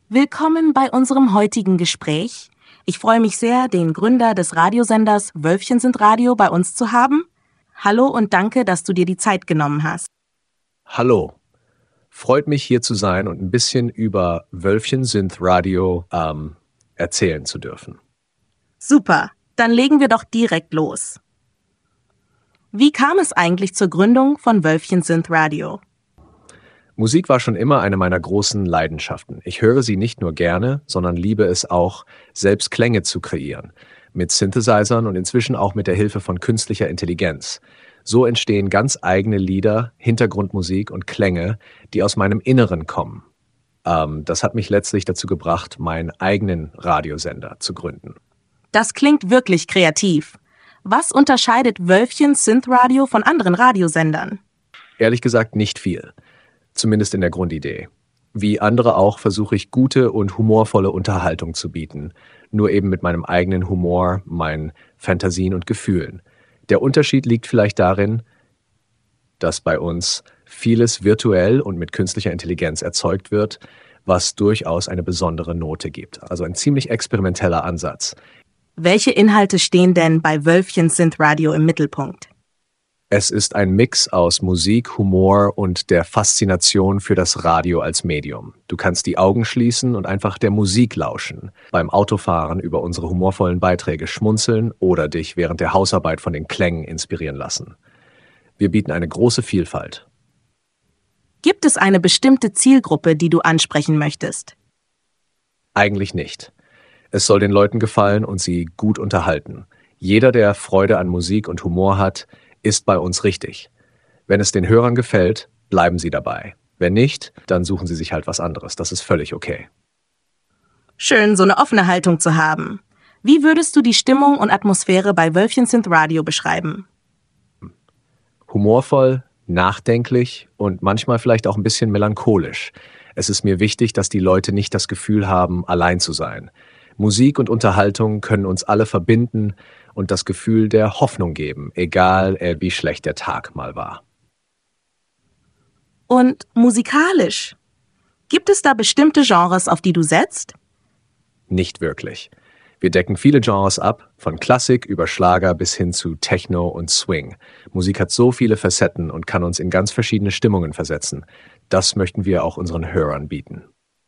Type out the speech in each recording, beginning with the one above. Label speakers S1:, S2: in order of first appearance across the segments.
S1: Willkommen bei unserem heutigen Gespräch. Ich freue mich sehr, den Gründer des Radiosenders Wölfchen sind Radio bei uns zu haben. Hallo und danke, dass du dir die Zeit genommen hast.
S2: Hallo. Freut mich, hier zu sein und ein bisschen über Wölfchen sind Radio erzählen zu dürfen.
S1: Super, dann legen wir doch direkt los. Wie kam es eigentlich zur Gründung von Wölfchen sind Radio?
S2: Musik war schon immer eine meiner großen Leidenschaften. Ich höre sie nicht nur gerne, sondern liebe es auch, selbst Klänge zu kreieren. Mit Synthesizern und inzwischen auch mit der Hilfe von künstlicher Intelligenz. So entstehen ganz eigene Lieder, Hintergrundmusik und Klänge, die aus meinem Inneren kommen. Das hat mich letztlich dazu gebracht, meinen eigenen Radiosender zu gründen.
S1: Das klingt wirklich kreativ. Was unterscheidet Wölfchen Synth Radio von anderen Radiosendern?
S2: Ehrlich gesagt nicht viel. Zumindest in der Grundidee. Wie andere auch versuche ich gute und humorvolle Unterhaltung zu bieten. Nur eben mit meinem eigenen Humor, meinen Fantasien und Gefühlen. Der Unterschied liegt vielleicht darin, dass bei uns vieles virtuell und mit künstlicher Intelligenz erzeugt wird, was durchaus eine besondere Note gibt. Also ein ziemlich experimenteller Ansatz.
S1: Welche Inhalte stehen denn bei Wölfchen Synth Radio im Mittelpunkt?
S2: Es ist ein Mix aus Musik, Humor und der Faszination für das Radio als Medium. Du kannst die Augen schließen und einfach der Musik lauschen, beim Autofahren über unsere humorvollen Beiträge schmunzeln oder dich während der Hausarbeit von den Klängen inspirieren lassen. Wir bieten eine große Vielfalt.
S1: Gibt es eine bestimmte Zielgruppe, die du ansprechen möchtest?
S2: Eigentlich nicht. Es soll den Leuten gefallen und sie gut unterhalten. Jeder, der Freude an Musik und Humor hat, ist bei uns richtig. Wenn es den Hörern gefällt, bleiben sie dabei. Wenn nicht, dann suchen sie sich halt was anderes. Das ist völlig okay.
S1: Schön, so eine offene Haltung zu haben. Wie würdest du die Stimmung und Atmosphäre bei Wölfchen Synth Radio beschreiben?
S2: Humorvoll, nachdenklich und manchmal vielleicht auch ein bisschen melancholisch. Es ist mir wichtig, dass die Leute nicht das Gefühl haben, allein zu sein. Musik und Unterhaltung können uns alle verbinden und das Gefühl der Hoffnung geben, egal wie schlecht der Tag mal war.
S1: Und musikalisch? Gibt es da bestimmte Genres, auf die du setzt?
S2: Nicht wirklich. Wir decken viele Genres ab, von Klassik über Schlager bis hin zu Techno und Swing. Musik hat so viele Facetten und kann uns in ganz verschiedene Stimmungen versetzen. Das möchten wir auch unseren Hörern bieten.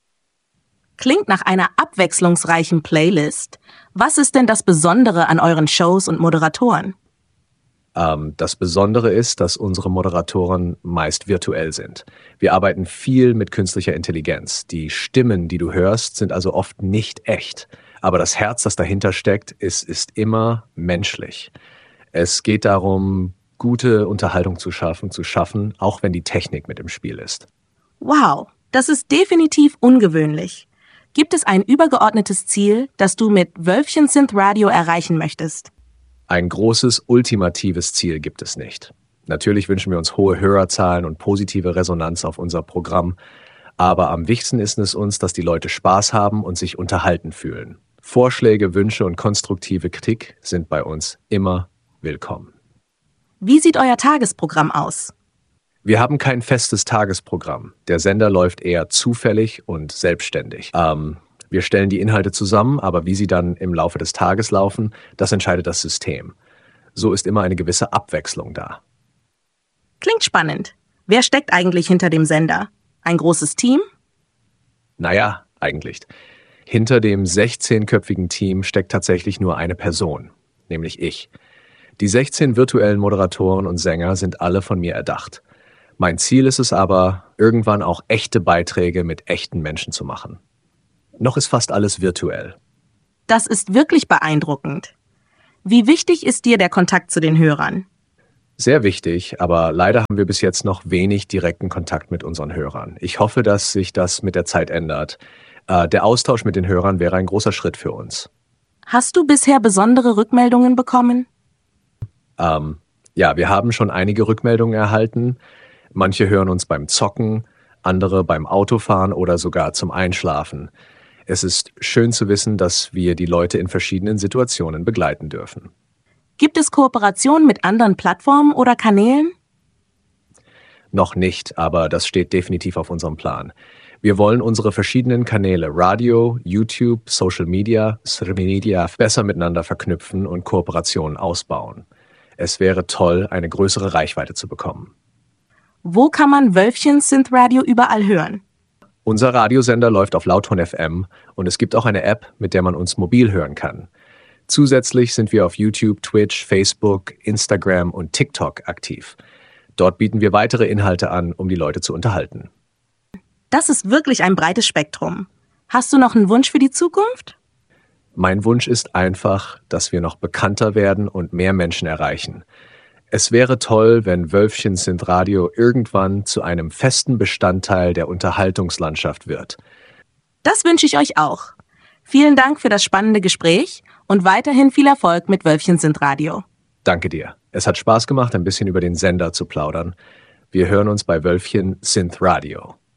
S1: Klingt nach einer abwechslungsreichen Playlist. Was ist denn das Besondere an euren Shows und Moderatoren?
S2: Das Besondere ist, dass unsere Moderatoren meist virtuell sind. Wir arbeiten viel mit künstlicher Intelligenz. Die Stimmen, die du hörst, sind also oft nicht echt. Aber das Herz, das dahinter steckt, ist immer menschlich. Es geht darum, gute Unterhaltung zu schaffen, auch wenn die Technik mit im Spiel ist.
S1: Wow, das ist definitiv ungewöhnlich. Gibt es ein übergeordnetes Ziel, das du mit Wölfchen Synth Radio erreichen möchtest?
S2: Ein großes, ultimatives Ziel gibt es nicht. Natürlich wünschen wir uns hohe Hörerzahlen und positive Resonanz auf unser Programm, aber am wichtigsten ist es uns, dass die Leute Spaß haben und sich unterhalten fühlen. Vorschläge, Wünsche und konstruktive Kritik sind bei uns immer willkommen.
S1: Wie sieht euer Tagesprogramm aus?
S2: Wir haben kein festes Tagesprogramm. Der Sender läuft eher zufällig und selbstständig. Wir stellen die Inhalte zusammen, aber wie sie dann im Laufe des Tages laufen, das entscheidet das System. So ist immer eine gewisse Abwechslung da.
S1: Klingt spannend. Wer steckt eigentlich hinter dem Sender? Ein großes Team?
S2: Naja, eigentlich. Hinter dem 16-köpfigen Team steckt tatsächlich nur eine Person, nämlich ich. Die 16 virtuellen Moderatoren und Sänger sind alle von mir erdacht. Mein Ziel ist es aber, irgendwann auch echte Beiträge mit echten Menschen zu machen. Noch ist fast alles virtuell.
S1: Das ist wirklich beeindruckend. Wie wichtig ist dir der Kontakt zu den Hörern?
S2: Sehr wichtig, aber leider haben wir bis jetzt noch wenig direkten Kontakt mit unseren Hörern. Ich hoffe, dass sich das mit der Zeit ändert. Der Austausch mit den Hörern wäre ein großer Schritt für uns.
S1: Hast du bisher besondere Rückmeldungen bekommen?
S2: Ja, wir haben schon einige Rückmeldungen erhalten. Manche hören uns beim Zocken, andere beim Autofahren oder sogar zum Einschlafen. Es ist schön zu wissen, dass wir die Leute in verschiedenen Situationen begleiten dürfen.
S1: Gibt es Kooperationen mit anderen Plattformen oder Kanälen?
S2: Noch nicht, aber das steht definitiv auf unserem Plan. Wir wollen unsere verschiedenen Kanäle Radio, YouTube, Social Media besser miteinander verknüpfen und Kooperationen ausbauen. Es wäre toll, eine größere Reichweite zu bekommen.
S1: Wo kann man Wölfchen Synth Radio überall hören?
S2: Unser Radiosender läuft auf Lautton FM und es gibt auch eine App, mit der man uns mobil hören kann. Zusätzlich sind wir auf YouTube, Twitch, Facebook, Instagram und TikTok aktiv. Dort bieten wir weitere Inhalte an, um die Leute zu unterhalten.
S1: Das ist wirklich ein breites Spektrum. Hast du noch einen Wunsch für die Zukunft?
S2: Mein Wunsch ist einfach, dass wir noch bekannter werden und mehr Menschen erreichen. Es wäre toll, wenn Wölfchen Synth Radio irgendwann zu einem festen Bestandteil der Unterhaltungslandschaft wird.
S1: Das wünsche ich euch auch. Vielen Dank für das spannende Gespräch und weiterhin viel Erfolg mit Wölfchen Synth Radio.
S2: Danke dir. Es hat Spaß gemacht, ein bisschen über den Sender zu plaudern. Wir hören uns bei Wölfchen Synth Radio.